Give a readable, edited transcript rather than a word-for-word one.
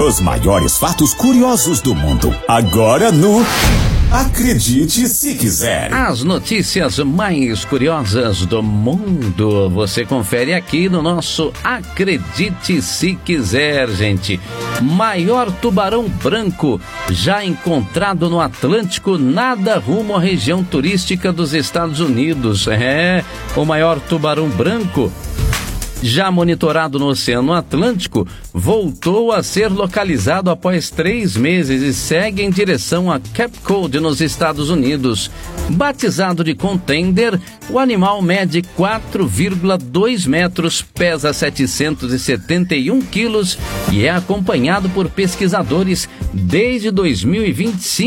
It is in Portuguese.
Os maiores fatos curiosos do mundo. Agora no Acredite Se Quiser. As notícias mais curiosas do mundo você confere aqui no nosso Acredite Se Quiser, gente. Maior tubarão branco já encontrado no Atlântico nada rumo à região turística dos Estados Unidos. O maior tubarão branco já monitorado no Oceano Atlântico, voltou a ser localizado após 3 meses e segue em direção a Cape Cod, nos Estados Unidos. Batizado de Contender, o animal mede 4,2 metros, pesa 771 quilos e é acompanhado por pesquisadores desde 2025.